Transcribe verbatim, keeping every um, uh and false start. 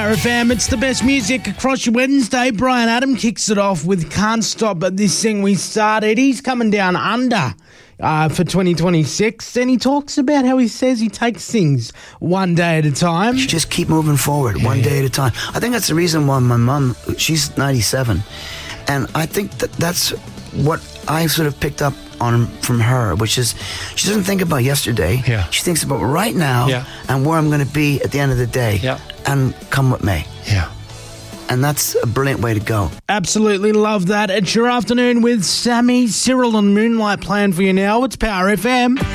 Power F M, it's the best music across your Wednesday. Brian Adam kicks it off with Can't Stop This Thing We Started. He's coming down under uh, for twenty twenty-six, and he talks about how he says he takes things one day at a time. You just keep moving forward, yeah, one yeah. day at a time. I think that's the reason why my mum, she's ninety-seven, and I think that that's what I sort of picked up on from her, which is she doesn't think about yesterday. Yeah. She thinks about right now, yeah. and where I'm going to be at the end of the day. Yeah. And come with me. Yeah. And that's a brilliant way to go. Absolutely love that. It's your afternoon with Sammy, Cyril and Moonlight playing for you now. It's Power F M.